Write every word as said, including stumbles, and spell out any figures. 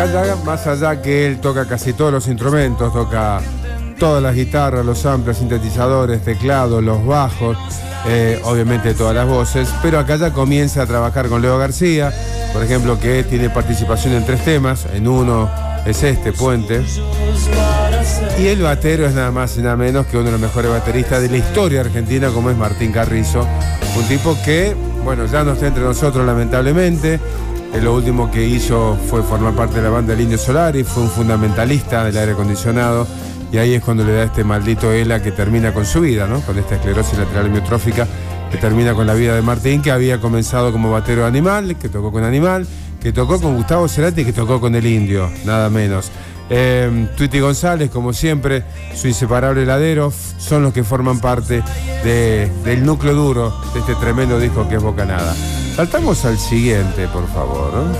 Más allá que él toca casi todos los instrumentos, toca todas las guitarras, los amplios, sintetizadores, teclados, los bajos, eh, obviamente todas las voces, pero acá ya comienza a trabajar con Leo García, por ejemplo, que tiene participación en tres temas, en uno es este, Puente, y el batero es nada más y nada menos que uno de los mejores bateristas de la historia argentina, como es Martín Carrizo, un tipo que, bueno, ya no está entre nosotros lamentablemente. Lo último que hizo fue formar parte de la banda del Indio Solari, fue un fundamentalista del aire acondicionado, y ahí es cuando le da este maldito ELA que termina con su vida, ¿no? Con esta esclerosis lateral amiotrófica que termina con la vida de Martín, que había comenzado como batero de Animal, que tocó con Animal, que tocó con Gustavo Cerati y que tocó con el Indio, nada menos. Eh, Tuiti González, como siempre, su inseparable heladero, son los que forman parte de, del núcleo duro de este tremendo disco que es Bocanada. Saltamos al siguiente, por favor, ¿no?